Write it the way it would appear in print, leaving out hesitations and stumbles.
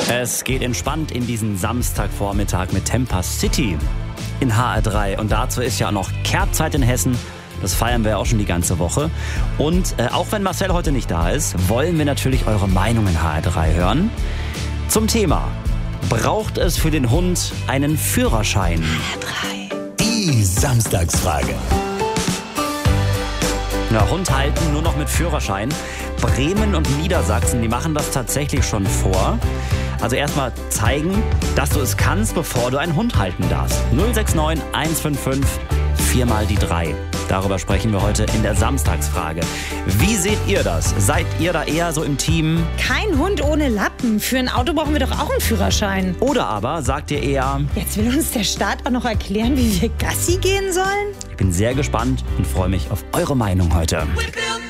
Es geht entspannt in diesen Samstagvormittag mit Temper City in HR3. Und dazu ist ja auch noch Kehrtzeit in Hessen. Das feiern wir ja auch schon die ganze Woche. Und auch wenn Marcel heute nicht da ist, wollen wir natürlich eure Meinung in HR3 hören. Zum Thema: Braucht es für den Hund einen Führerschein? HR3. Die Samstagsfrage. Ja, Hund halten nur noch mit Führerschein. Bremen und Niedersachsen, die machen das tatsächlich schon vor. Also erstmal zeigen, dass du es kannst, bevor du einen Hund halten darfst. 069 155 4 mal die 3. Darüber sprechen wir heute in der Samstagsfrage. Wie seht ihr das? Seid ihr da eher so im Team? Kein Hund ohne Lappen. Für ein Auto brauchen wir doch auch einen Führerschein. Oder aber sagt ihr eher: Jetzt will uns der Staat auch noch erklären, wie wir Gassi gehen sollen? Ich bin sehr gespannt und freue mich auf eure Meinung heute. We built